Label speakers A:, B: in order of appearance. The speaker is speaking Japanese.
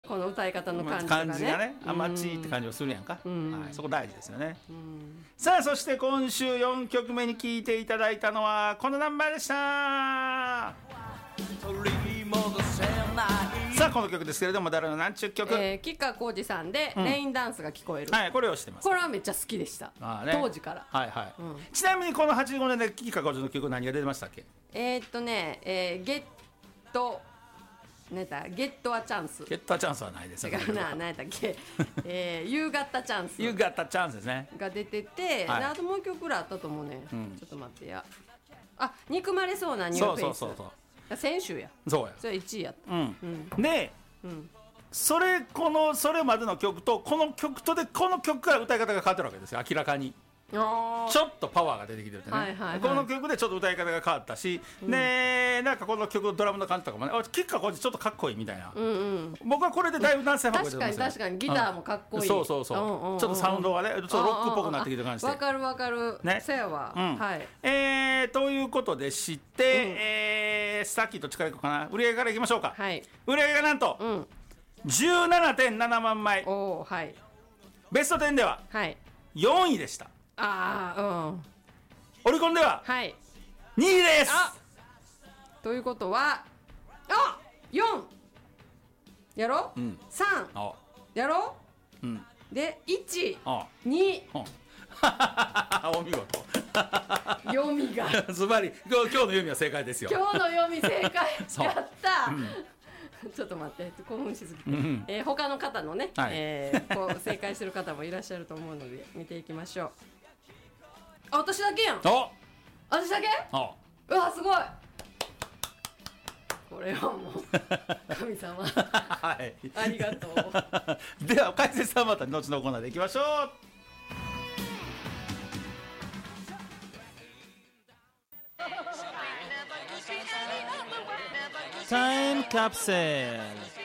A: この歌い方の感じがね、
B: 感じがね、あんまちって感じがするやんか、
A: うん
B: はい、そこ大事ですよね、
A: うん、
B: さあそして今週4曲目に聴いていただいたのはこのナンバーでした。さあこの曲ですけれども誰のなんちゅう曲、
A: 吉川晃司さんで、レインダンスが聞こえる、
B: はい、これを知ってます。
A: これはめっちゃ好きでした、
B: ね、
A: 当時から、
B: はいはい、
A: うん、
B: ちなみにこの85年で吉川晃司の曲何が出てましたっけ。
A: ゲット何だゲットはチャンス、
B: ゲットはチャンスはないです
A: 違うな、何だっけ夕方チャンス、
B: 夕方チャンスですね
A: が出てて、
B: はい、
A: であともう一曲ぐらいあったと思うね、
B: うん、
A: ちょっと待ってや、あ、憎まれそうなニューフェイス、そう先週や、
B: そうや、
A: それ1位やった、
B: うん
A: うん、
B: で、うん、それまでの曲とこの曲とでこの曲から歌い方が変わってるわけですよ、明らかに。ちょっとパワーが出てきてるってね、
A: はいはいはい、
B: この曲でちょっと歌い方が変わったし、うん、ね、なんかこの曲のドラムの感じとかもね、吉川晃司ちょっとかっこいいみたいな、うんうん、僕はこれでだいぶ男性ファンが出てますよ。
A: 確かにギターもかっこいい、
B: そうそうそう、うんうんうん、ちょっとサウンドがねちょっとロックっぽくなってきてる感じで、
A: わかるわかる、ね、せやわ、うん、はい、
B: ということでして、さっきと近いかな、売り上げからいきましょうか、はい、売り上げがなんと、うん、17.7 万枚、
A: お、はい、
B: ベスト10では4位でした。
A: ああ、うん、
B: オリコンでは2位です、
A: あ、ということは4やろ、うん、3やろ、うん、で1、2
B: お見事
A: 読みが
B: ズバリ今日の読みは正解ですよ。
A: 今日の読み正解やった、うん、ちょっと待って興奮しすぎて、うんうん、他の方のね、はい、こう正解してる方もいらっしゃると思うので見ていきましょう。あ、私だけやん。私だけ？うわ、すごい。これはもう神様はい、ありがとう
B: では解説はまた後のコーナーでいきましょう。タイムカプセル